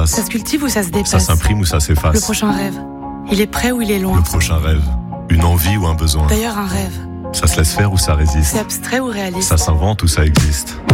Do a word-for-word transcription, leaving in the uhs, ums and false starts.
passe? Ça se cultive ou ça se dépasse? Ça s'imprime ou ça s'efface? Le prochain rêve, il est près ou il est loin? Le prochain rêve, une envie ou un besoin? D'ailleurs, un rêve, Ça se laisse faire ou ça résiste? c'est abstrait ou réaliste? Ça s'invente ou ça existe?